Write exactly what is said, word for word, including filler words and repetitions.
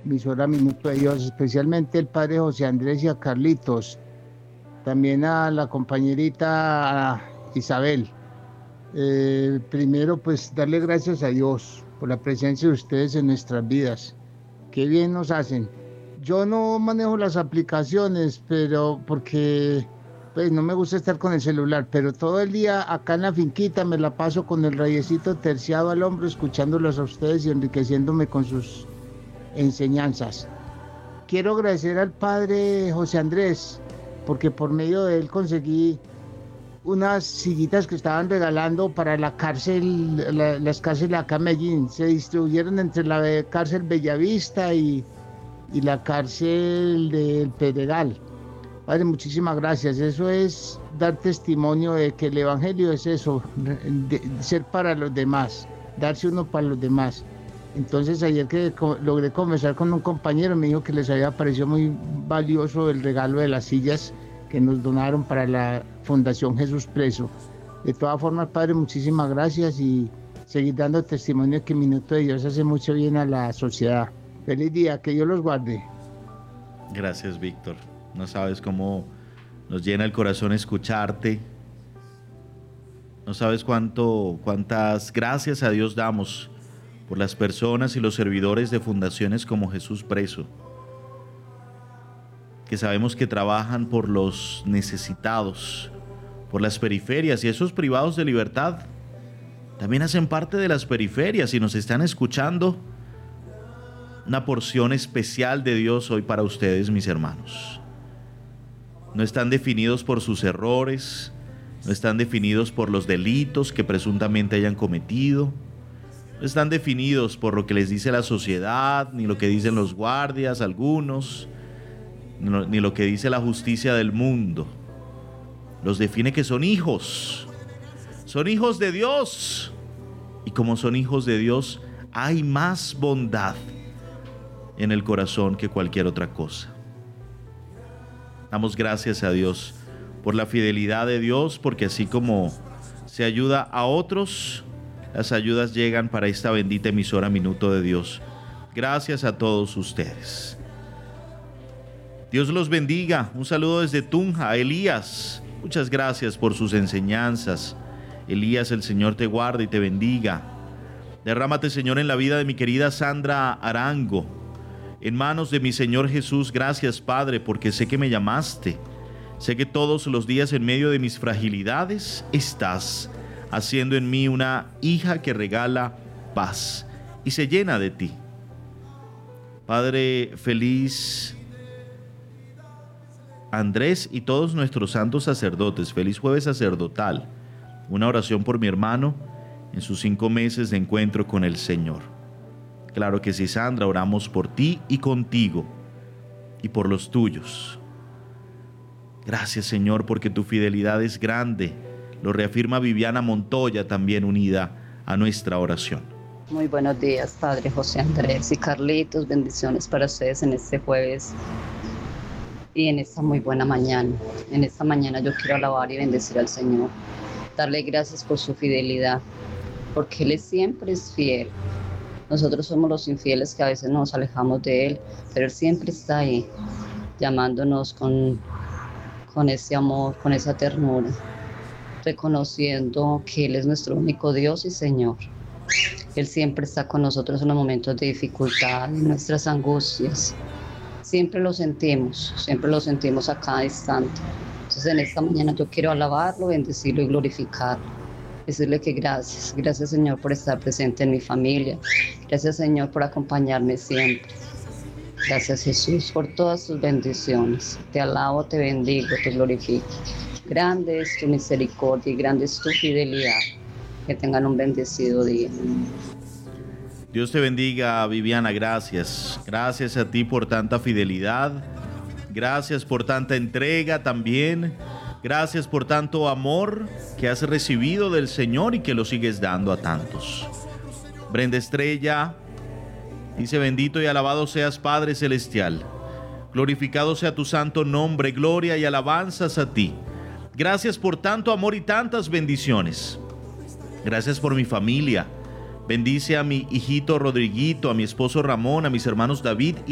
emisora Minuto de Dios, especialmente el padre José Andrés y a Carlitos, también a la compañerita Isabel. Eh, primero, pues darle gracias a Dios por la presencia de ustedes en nuestras vidas. Qué bien nos hacen. Yo no manejo las aplicaciones, pero porque pues no me gusta estar con el celular, pero todo el día acá en la finquita me la paso con el rayecito terciado al hombro, escuchándolos a ustedes y enriqueciéndome con sus enseñanzas. Quiero agradecer al padre José Andrés, porque por medio de él conseguí unas sillitas que estaban regalando para la cárcel, la- las cárceles acá en Medellín. Se distribuyeron entre la de- cárcel Bellavista y, y la cárcel del Pedregal. Padre, muchísimas gracias. Eso es dar testimonio de que el Evangelio es eso, de- de ser para los demás, darse uno para los demás. Entonces ayer que co- logré conversar con un compañero, me dijo que les había parecido muy valioso el regalo de las sillas que nos donaron para la Fundación Jesús Preso. De todas formas, Padre, muchísimas gracias y seguir dando testimonio de que Minuto de Dios hace mucho bien a la sociedad. Feliz día, que Dios los guarde. Gracias, Víctor. No sabes cómo nos llena el corazón escucharte. No sabes cuánto, cuántas gracias a Dios damos por las personas y los servidores de fundaciones como Jesús Preso, que sabemos que trabajan por los necesitados, por las periferias, y esos privados de libertad también hacen parte de las periferias y nos están escuchando. Una porción especial de Dios hoy para ustedes, mis hermanos. No están definidos por sus errores, no están definidos por los delitos que presuntamente hayan cometido, no están definidos por lo que les dice la sociedad, ni lo que dicen los guardias, algunos, ni lo que dice la justicia del mundo. Los define que son hijos, son hijos de Dios, y como son hijos de Dios, hay más bondad en el corazón que cualquier otra cosa. Damos gracias a Dios por la fidelidad de Dios, porque así como se ayuda a otros, las ayudas llegan para esta bendita emisora Minuto de Dios. Gracias a todos ustedes. Dios los bendiga. Un saludo desde Tunja. Elías, muchas gracias por sus enseñanzas. Elías, el Señor te guarde y te bendiga. Derrámate, Señor, en la vida de mi querida Sandra Arango. En manos de mi Señor Jesús, gracias, Padre, porque sé que me llamaste. Sé que todos los días, en medio de mis fragilidades, estás haciendo en mí una hija que regala paz y se llena de ti. Padre, feliz Andrés y todos nuestros santos sacerdotes, feliz jueves sacerdotal. Una oración por mi hermano en sus cinco meses de encuentro con el Señor. Claro que sí, Sandra, oramos por ti y contigo y por los tuyos. Gracias, Señor, porque tu fidelidad es grande. Lo reafirma Viviana Montoya, también unida a nuestra oración. Muy buenos días, Padre José Andrés y Carlitos. Bendiciones para ustedes en este jueves y en esta muy buena mañana. En esta mañana yo quiero alabar y bendecir al Señor. Darle gracias por su fidelidad, porque Él es siempre es fiel. Nosotros somos los infieles que a veces nos alejamos de Él, pero Él siempre está ahí, llamándonos con, con ese amor, con esa ternura, reconociendo que Él es nuestro único Dios y Señor. Él siempre está con nosotros en los momentos de dificultad, en nuestras angustias. Siempre lo sentimos, siempre lo sentimos a cada instante. Entonces en esta mañana yo quiero alabarlo, bendecirlo y glorificarlo. Decirle que gracias, gracias Señor por estar presente en mi familia. Gracias Señor por acompañarme siempre. Gracias Jesús por todas tus bendiciones. Te alabo, te bendigo, te glorifico. Grande es tu misericordia y grande es tu fidelidad. Que tengan un bendecido día. Dios te bendiga, Viviana, gracias. Gracias a ti por tanta fidelidad. Gracias por tanta entrega también. Gracias por tanto amor que has recibido del Señor y que lo sigues dando a tantos. Brenda Estrella dice: bendito y alabado seas, Padre Celestial. Glorificado sea tu santo nombre, gloria y alabanzas a ti. Gracias por tanto amor y tantas bendiciones. Gracias por mi familia. Bendice a mi hijito Rodriguito, a mi esposo Ramón, a mis hermanos David y